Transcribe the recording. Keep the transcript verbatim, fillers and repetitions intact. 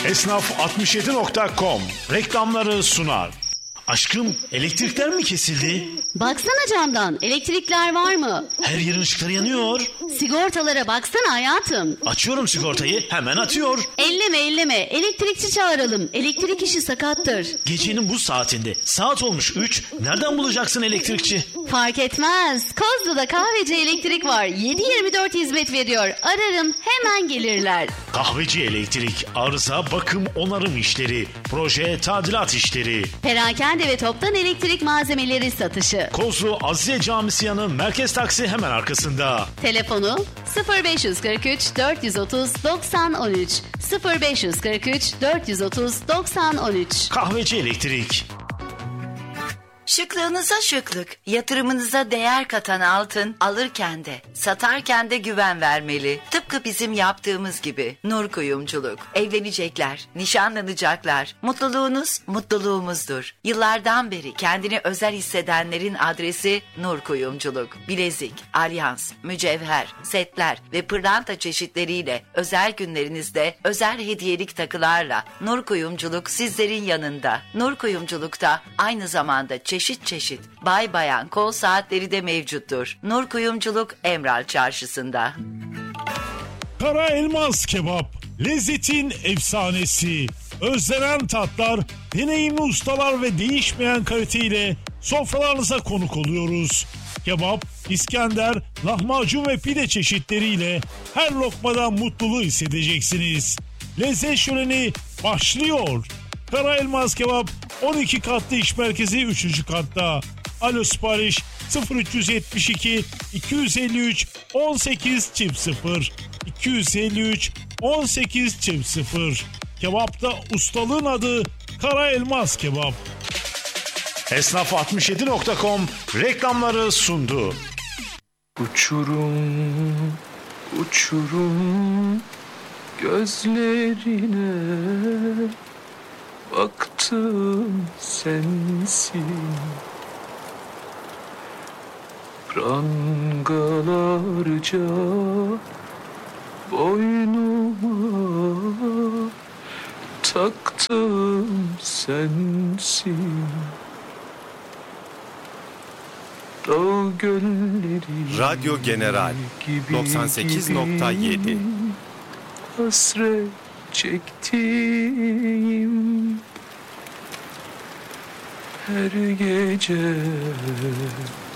Esnaf altmış yedi nokta com reklamları sunar. Aşkım, elektrikler mi kesildi? Baksana camdan, elektrikler var mı? Her yerin ışıkları yanıyor. Sigortalara baksana hayatım. Açıyorum sigortayı, hemen atıyor. Elleme elleme, elektrikçi çağıralım. Elektrik işi sakattır. Gecenin bu saatinde, saat olmuş üç, nereden bulacaksın elektrikçi? Fark etmez. Kozlu'da kahveci elektrik var. yedi yirmi dört hizmet veriyor. Ararım, hemen gelirler. Kahveci elektrik, arıza, bakım, onarım işleri, proje, tadilat işleri. Perakende ve toptan elektrik malzemeleri satışı. Kozlu Azize Camisi yanı merkez taksi hemen arkasında. Telefonu sıfır beş kırk üç dört yüz otuz doksan on üç sıfır beş kırk üç dört yüz otuz doksan on üç. Kahveci elektrik. Şıklığınıza şıklık, yatırımınıza değer katan altın alırken de, satarken de güven vermeli. Tıpkı bizim yaptığımız gibi. Nur Kuyumculuk. Evlenecekler, nişanlanacaklar. Mutluluğunuz mutluluğumuzdur. Yıllardan beri kendini özel hissedenlerin adresi Nur Kuyumculuk. Bilezik, alyans, mücevher, setler ve pırlanta çeşitleriyle özel günlerinizde özel hediyelik takılarla Nur Kuyumculuk sizlerin yanında. Nur Kuyumculuk'ta aynı zamanda çeşitli Çeşit çeşit bay bayan kol saatleri de mevcuttur. Nur Kuyumculuk Emral Çarşısı'nda. Kara Elmas Kebap, lezzetin efsanesi. Özlenen tatlar, deneyimli ustalar ve değişmeyen kaliteyle sofralarınıza konuk oluyoruz. Kebap, İskender, lahmacun ve pide çeşitleriyle her lokmadan mutluluğu hissedeceksiniz. Lezzet şöleni başlıyor. Kara Elmas Kebap on iki katlı iş merkezi üçüncü katta. Alo sipariş sıfır üç yetmiş iki iki yüz elli üç on sekiz çift sıfır iki yüz elli üç on sekiz çift sıfır. Kebapta ustalığın adı Kara Elmas Kebap. Esnaf altmış yedi nokta com reklamları sundu. Uçurum, uçurum gözlerine baktım sensin. Prangalarca boynuma taktım sensin. Dağ gölleri Radyo General doksan sekiz nokta yedi. Hasret çektiğim her gece